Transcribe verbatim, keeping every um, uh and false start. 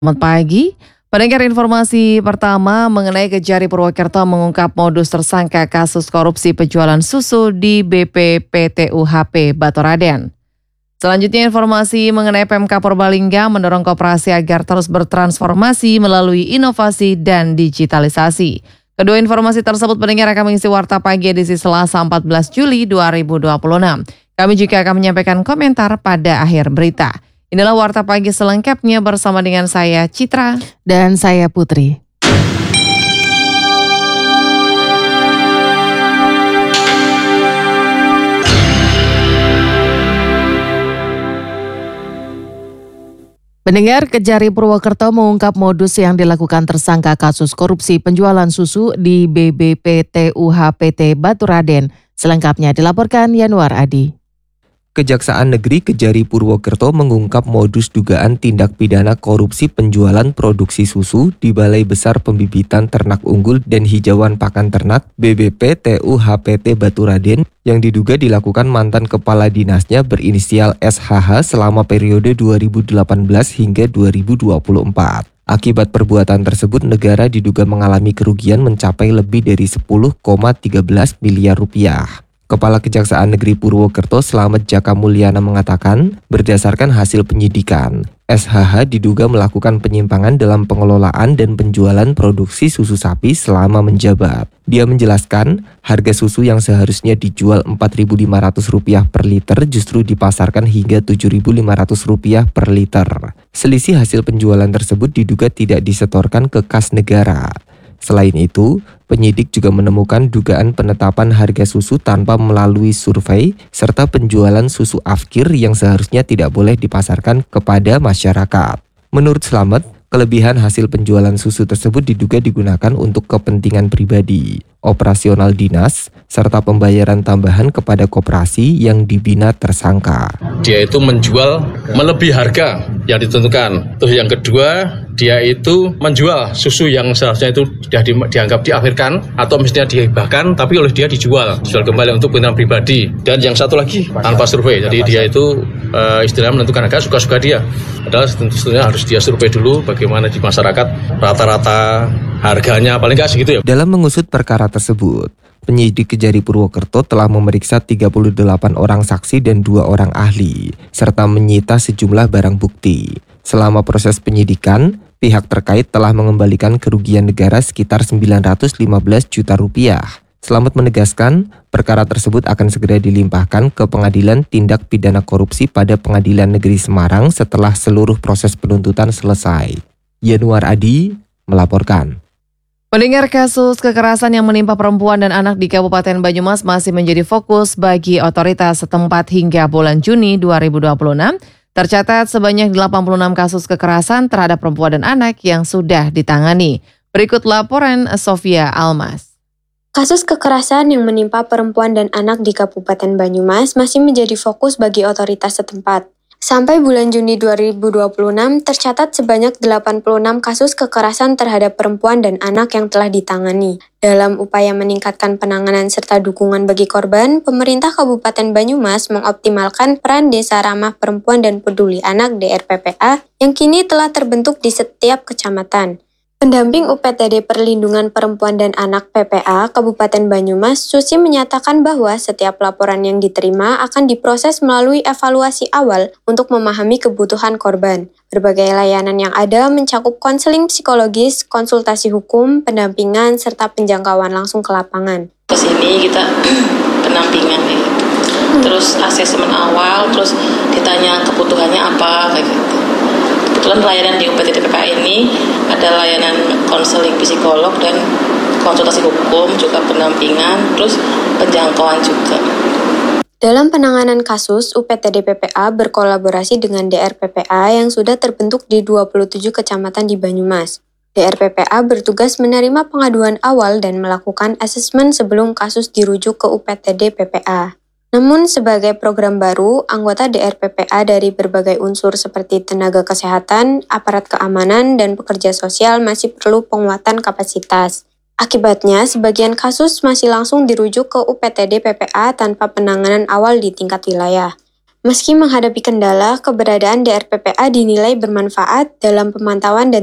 Selamat pagi. Pendengar, informasi pertama mengenai Kejari Purwokerto mengungkap modus tersangka kasus korupsi penjualan susu di B P P T U H P Baturaden. Selanjutnya, informasi mengenai Pemkab Purbalingga mendorong koperasi agar terus bertransformasi melalui inovasi dan digitalisasi. Kedua informasi tersebut pendengar akan mengisi Warta Pagi edisi Selasa empat belas Juli dua ribu dua puluh enam. Kami juga akan menyampaikan komentar pada akhir berita. Inilah Warta Pagi selengkapnya bersama dengan saya Citra dan saya Putri. Pendengar, Kejari Purwokerto mengungkap modus yang dilakukan tersangka kasus korupsi penjualan susu di B B P T U H P T Baturaden. Selengkapnya dilaporkan Yanuar Adi. Kejaksaan Negeri Kejari Purwokerto mengungkap modus dugaan tindak pidana korupsi penjualan produksi susu di Balai Besar Pembibitan Ternak Unggul dan Hijauan Pakan Ternak B B P T U H P T Baturaden yang diduga dilakukan mantan kepala dinasnya berinisial S H H selama periode dua ribu delapan belas hingga dua ribu dua puluh empat. Akibat perbuatan tersebut, negara diduga mengalami kerugian mencapai lebih dari sepuluh koma tiga belas miliar rupiah. Kepala Kejaksaan Negeri Purwokerto Slamet Jaka Mulyana mengatakan, berdasarkan hasil penyidikan, S H H diduga melakukan penyimpangan dalam pengelolaan dan penjualan produksi susu sapi selama menjabat. Dia menjelaskan, harga susu yang seharusnya dijual empat ribu lima ratus rupiah per liter justru dipasarkan hingga tujuh ribu lima ratus rupiah per liter. Selisih hasil penjualan tersebut diduga tidak disetorkan ke kas negara. Selain itu, penyidik juga menemukan dugaan penetapan harga susu tanpa melalui survei serta penjualan susu afkir yang seharusnya tidak boleh dipasarkan kepada masyarakat. Menurut Slamet, kelebihan hasil penjualan susu tersebut diduga digunakan untuk kepentingan pribadi, operasional dinas, serta pembayaran tambahan kepada koperasi yang dibina tersangka. Dia itu menjual melebihi harga yang ditentukan. Terus yang kedua, dia itu menjual susu yang seharusnya itu sudah di, dianggap diakhirkan atau mestinya dihibahkan, tapi oleh dia dijual, dijual kembali untuk kepentingan pribadi. Dan yang satu lagi tanpa survei, jadi dia itu uh, istilahnya menentukan harga suka-suka dia. Padahal tentunya harus dia survei dulu bagaimana di masyarakat rata-rata harganya, paling nggak segitu ya. Dalam mengusut perkara tersebut, penyidik Kejari Purwokerto telah memeriksa tiga puluh delapan orang saksi dan dua orang ahli, serta menyita sejumlah barang bukti. Selama proses penyidikan, pihak terkait telah mengembalikan kerugian negara sekitar sembilan ratus lima belas juta rupiah. Slamet menegaskan, perkara tersebut akan segera dilimpahkan ke Pengadilan Tindak Pidana Korupsi pada Pengadilan Negeri Semarang setelah seluruh proses penuntutan selesai. Yanuar Adi melaporkan. Pendengar, kasus kekerasan yang menimpa perempuan dan anak di Kabupaten Banyumas masih menjadi fokus bagi otoritas setempat hingga bulan Juni dua ribu dua puluh enam. Tercatat sebanyak delapan puluh enam kasus kekerasan terhadap perempuan dan anak yang sudah ditangani. Berikut laporan Sofia Almas. Kasus kekerasan yang menimpa perempuan dan anak di Kabupaten Banyumas masih menjadi fokus bagi otoritas setempat. Sampai bulan Juni dua ribu dua puluh enam, tercatat sebanyak delapan puluh enam kasus kekerasan terhadap perempuan dan anak yang telah ditangani. Dalam upaya meningkatkan penanganan serta dukungan bagi korban, pemerintah Kabupaten Banyumas mengoptimalkan peran Desa Ramah Perempuan dan Peduli Anak D R P P A yang kini telah terbentuk di setiap kecamatan. Pendamping U P T D Perlindungan Perempuan dan Anak P P A Kabupaten Banyumas, Susi menyatakan bahwa setiap laporan yang diterima akan diproses melalui evaluasi awal untuk memahami kebutuhan korban. Berbagai layanan yang ada mencakup konseling psikologis, konsultasi hukum, pendampingan, serta penjangkauan langsung ke lapangan. Ke sini kita pendampingan gitu. Terus asesmen awal, terus ditanya kebutuhannya apa kayak gitu. Kebetulan layanan di U P T D P P A ini ada layanan konseling psikolog dan konsultasi hukum, juga pendampingan, terus penjangkauan juga. Dalam penanganan kasus, U P T D P P A berkolaborasi dengan D R P P A yang sudah terbentuk di dua puluh tujuh kecamatan di Banyumas. D R P P A bertugas menerima pengaduan awal dan melakukan asesmen sebelum kasus dirujuk ke U P T D P P A. Namun sebagai program baru, anggota D R P P A dari berbagai unsur seperti tenaga kesehatan, aparat keamanan, dan pekerja sosial masih perlu penguatan kapasitas. Akibatnya, sebagian kasus masih langsung dirujuk ke U P T D P P A tanpa penanganan awal di tingkat wilayah. Meski menghadapi kendala, keberadaan D R P P A dinilai bermanfaat dalam pemantauan dan